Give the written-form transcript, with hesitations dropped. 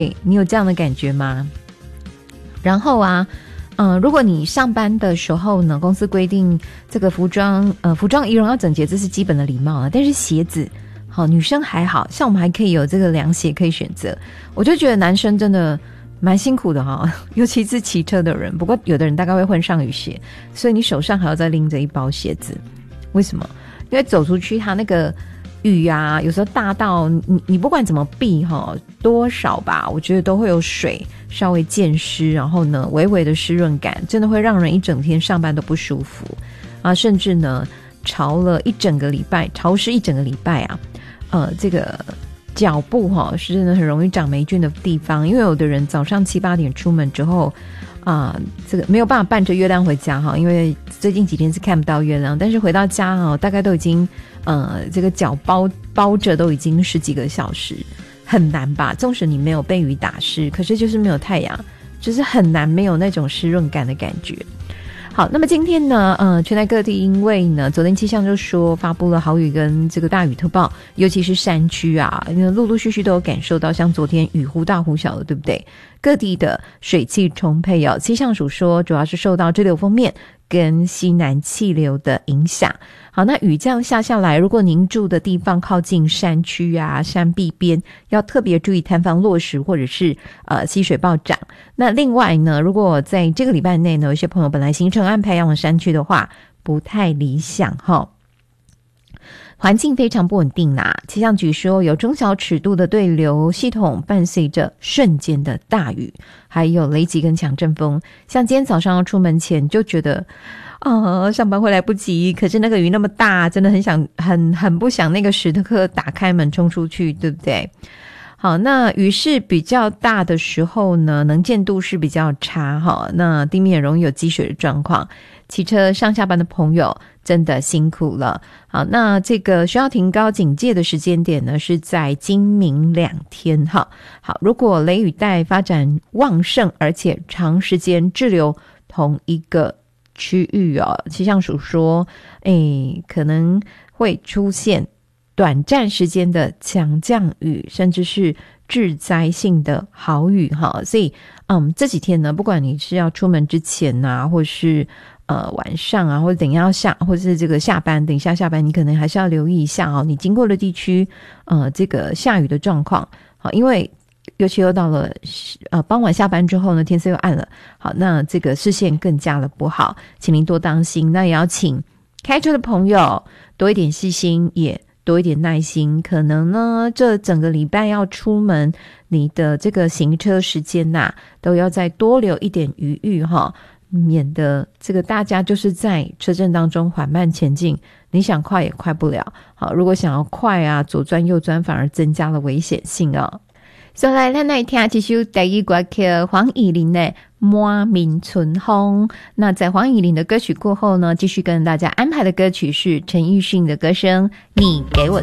你有这样的感觉吗？然后啊如果你上班的时候呢，公司规定这个服装仪容要整洁，这是基本的礼貌啊。但是鞋子，好，女生还好像我们还可以有这个凉鞋可以选择，我就觉得男生真的蛮辛苦的哈，尤其是骑车的人。不过有的人大概会换上雨鞋，所以你手上还要再拎着一包鞋子。为什么？因为走出去它那个雨啊，有时候大到你不管怎么避哈，多少吧，我觉得都会有水稍微溅湿，然后呢微微的湿润感，真的会让人一整天上班都不舒服啊，甚至呢潮湿一整个礼拜啊，这个脚部是真的很容易长霉菌的地方。因为有的人早上7、8点出门之后这个没有办法伴着月亮回家因为最近几天是看不到月亮，但是回到家大概都已经这个脚包着都已经10几个小时，很难吧？纵使你没有被雨打湿，可是就是没有太阳，就是很难没有那种湿润感的感觉。好，那么今天呢全台各地因为呢昨天气象就说发布了豪雨跟这个大雨特报，尤其是山区啊，因为陆陆续续都有感受到，像昨天雨忽大忽小的，对不对？各地的水汽充沛气象署说主要是受到支流锋面跟西南气流的影响。好，那雨这样下来，如果您住的地方靠近山区啊、山壁边，要特别注意摊方落石或者是溪水暴涨。那另外呢，如果在这个礼拜内呢，有些朋友本来行程安排要往山区的话，不太理想环境非常不稳定气象局说有中小尺度的对流系统伴随着瞬间的大雨，还有雷击跟强阵风。像今天早上要出门前就觉得上班会来不及，可是那个雨那么大，真的很不想那个时刻打开门冲出去，对不对？好，那雨势比较大的时候呢，能见度是比较差那地面容易有积水的状况，骑车上下班的朋友真的辛苦了。好，那这个需要提高警戒的时间点呢，是在今明2天好，如果雷雨带发展旺盛，而且长时间滞留同一个区域气象署说可能会出现短暂时间的强降雨，甚至是致灾性的豪雨所以这几天呢，不管你是要出门之前或是晚上或者等一下或者是这个等一下下班，你可能还是要留意一下你经过的地区这个下雨的状况因为尤其又到了傍晚下班之后呢，天色又暗了，好，那这个视线更加的不好，请您多当心。那也要请开车的朋友多一点细心，也多一点耐心。可能呢这整个礼拜要出门，你的这个行车时间都要再多留一点余裕免得这个大家就是在车阵当中缓慢前进，你想快也快不了。好，如果想要快左转右转反而增加了危险性所以咱来听这首台语歌曲黄乙玲的《满面春风》。那在黄乙玲的歌曲过后呢，继续跟大家安排的歌曲是陈奕迅的歌声《你给我